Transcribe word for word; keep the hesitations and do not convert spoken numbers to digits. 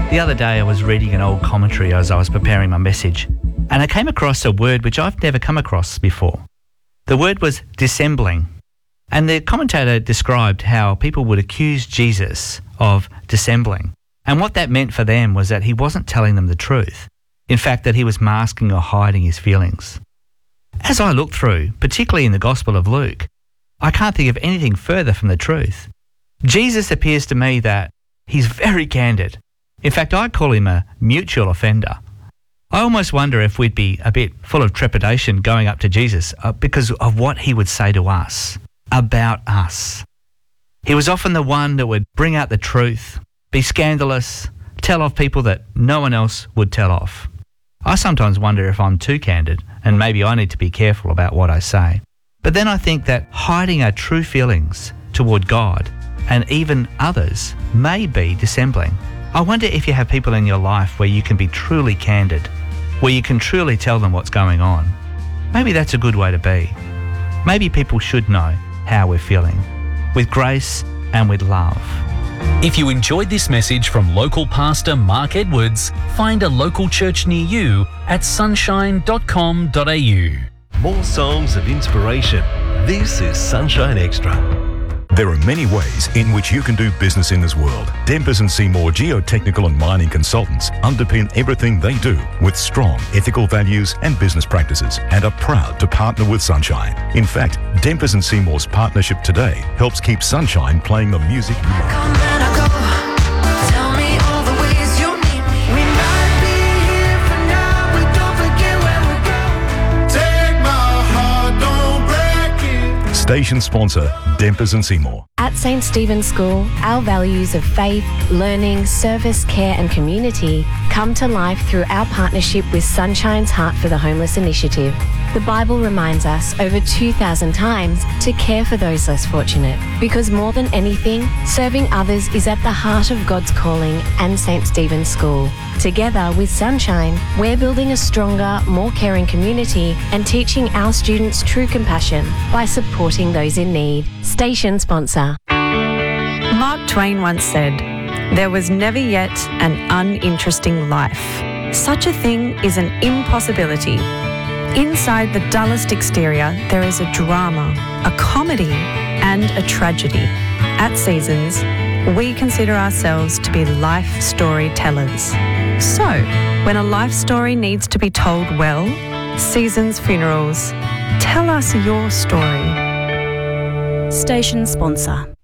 The other day I was reading an old commentary as I was preparing my message, and I came across a word which I've never come across before. The word was dissembling, and the commentator described how people would accuse Jesus of dissembling, and what that meant for them was that he wasn't telling them the truth. In fact, that he was masking or hiding his feelings. As I look through, particularly in the Gospel of Luke, I can't think of anything further from the truth. Jesus appears to me that he's very candid. In fact, I call him a mutual offender. I almost wonder if we'd be a bit full of trepidation going up to Jesus uh, because of what he would say to us, about us. He was often the one that would bring out the truth, be scandalous, tell off people that no one else would tell off. I sometimes wonder if I'm too candid and maybe I need to be careful about what I say. But then I think that hiding our true feelings toward God and even others may be dissembling. I wonder if you have people in your life where you can be truly candid, where you can truly tell them what's going on. Maybe that's a good way to be. Maybe people should know how we're feeling, with grace and with love. If you enjoyed this message from local pastor Mark Edwards, find a local church near you at sunshine dot com dot a u. More songs of inspiration. This is Sunshine Extra. There are many ways in which you can do business in this world. Dempers and Seymour geotechnical and mining consultants underpin everything they do with strong ethical values and business practices and are proud to partner with Sunshine. In fact, Dempers and Seymour's partnership today helps keep Sunshine playing the music you love. Station sponsor, Dempers and Seymour. At Saint Stephen's School, our values of faith, learning, service, care and community come to life through our partnership with Sunshine's Heart for the Homeless initiative. The Bible reminds us over two thousand times to care for those less fortunate, because more than anything, serving others is at the heart of God's calling and Saint Stephen's School. Together with Sunshine, we're building a stronger, more caring community and teaching our students true compassion by supporting those in need. Station sponsor. Mark Twain once said, "There was never yet an uninteresting life. Such a thing is an impossibility." Inside the dullest exterior, there is a drama, a comedy, and a tragedy. At Seasons, we consider ourselves to be life storytellers. So, when a life story needs to be told well, Seasons Funerals, tell us your story. Station sponsor.